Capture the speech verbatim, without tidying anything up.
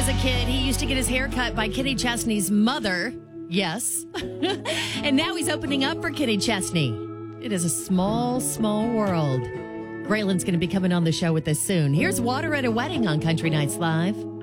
a kid, he used to get his hair cut by Kenny Chesney's mother. Yes. And now he's opening up for Kenny Chesney. It is a small, small world. Braylon's going to be coming on the show with us soon. Here's Water at a Wedding on Country Nights Live.